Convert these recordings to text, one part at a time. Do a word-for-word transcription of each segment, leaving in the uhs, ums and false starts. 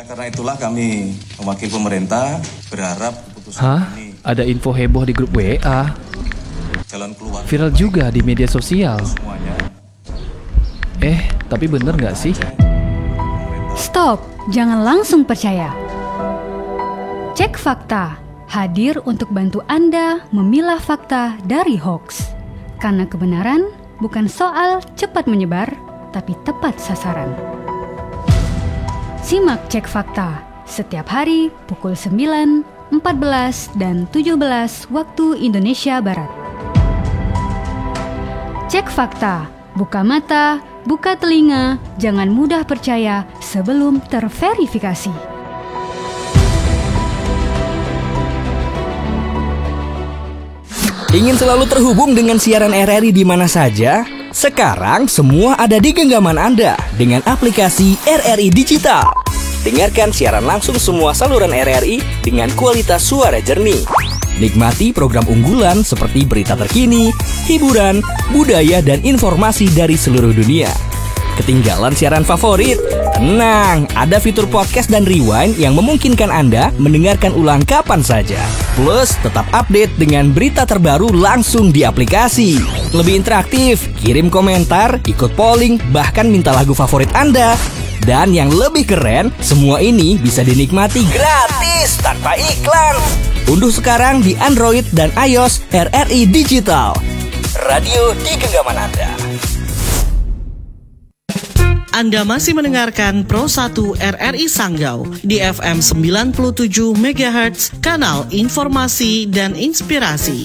Oleh karena itulah kami mewakili pemerintah berharap keputusan Hah? ini Ada info heboh di grup W A. jalan keluar Viral juga di media sosial. semuanya. Eh, tapi bener nggak sih? Stop, jangan langsung percaya. Cek fakta, hadir untuk bantu Anda memilah fakta dari hoax. Karena kebenaran bukan soal cepat menyebar, tapi tepat sasaran. Simak Cek Fakta setiap hari pukul sembilan, empat belas, dan tujuh belas waktu Indonesia Barat. Cek Fakta, buka mata, buka telinga, jangan mudah percaya sebelum terverifikasi. Ingin selalu terhubung dengan siaran R R I di mana saja? Sekarang semua ada di genggaman Anda dengan aplikasi R R I Digital. Dengarkan siaran langsung semua saluran R R I dengan kualitas suara jernih. Nikmati program unggulan seperti berita terkini, hiburan, budaya, dan informasi dari seluruh dunia. Ketinggalan siaran favorit? Tenang, ada fitur podcast dan rewind yang memungkinkan Anda mendengarkan ulang kapan saja. Plus, tetap update dengan berita terbaru langsung di aplikasi. Lebih interaktif, kirim komentar, ikut polling, bahkan minta lagu favorit Anda. Dan yang lebih keren, semua ini bisa dinikmati gratis tanpa iklan. Unduh sekarang di Android dan iOS R R I Digital. Radio di genggaman Anda. Anda masih mendengarkan Pro satu R R I Sanggau di F M sembilan puluh tujuh megahertz, kanal informasi dan inspirasi.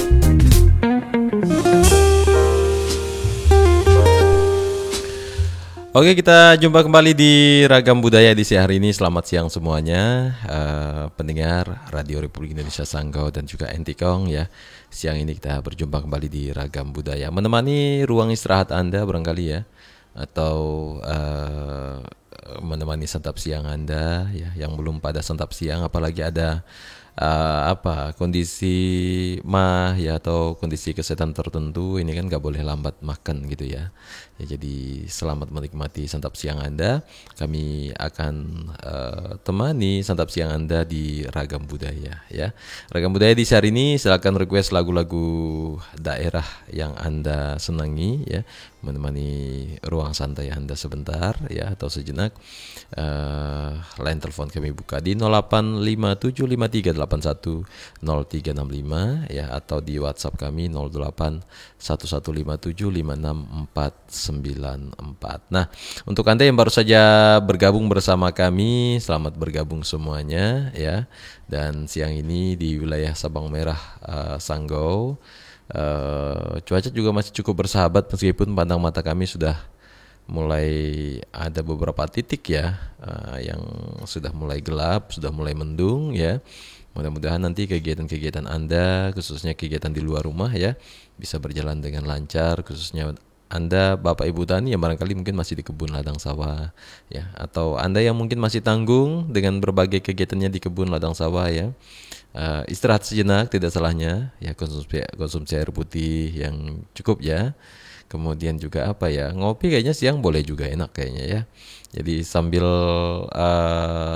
Oke, kita jumpa kembali di Ragam Budaya edisi hari ini. Selamat siang semuanya, uh, pendengar Radio Republik Indonesia Sanggau dan juga Entikong ya. Siang ini kita berjumpa kembali di Ragam Budaya, menemani ruang istirahat Anda barangkali ya, atau uh, menemani santap siang Anda ya, yang belum pada santap siang, apalagi ada uh, apa kondisi mah ya atau kondisi kesehatan tertentu, ini kan nggak boleh lambat makan gitu ya. Ya, jadi selamat menikmati santap siang Anda. Kami akan uh, temani santap siang Anda di Ragam Budaya ya. Ragam Budaya di hari ini silakan request lagu-lagu daerah yang Anda senangi ya, menemani ruang santai Anda sebentar ya atau sejenak. Uh, line telepon kami buka di nol delapan lima tujuh lima tiga delapan satu nol tiga enam lima ya, atau di WhatsApp kami nol delapan satu satu lima tujuh lima enam empat sembilan empat. Nah, untuk Anda yang baru saja bergabung bersama kami, selamat bergabung semuanya ya. Dan siang ini di wilayah Sabang Merah uh, Sanggau, uh, cuaca juga masih cukup bersahabat meskipun pandang mata kami sudah mulai ada beberapa titik ya uh, yang sudah mulai gelap, sudah mulai mendung ya. Mudah-mudahan nanti kegiatan-kegiatan Anda, khususnya kegiatan di luar rumah ya, bisa berjalan dengan lancar, khususnya Anda Bapak Ibu Tani yang barangkali mungkin masih di kebun ladang sawah ya, atau Anda yang mungkin masih tanggung dengan berbagai kegiatannya di kebun ladang sawah ya. Uh, istirahat sejenak tidak salahnya ya, konsumsi konsumsi air putih yang cukup ya. Kemudian juga apa ya, ngopi kayaknya siang boleh juga, enak kayaknya ya. Jadi sambil uh,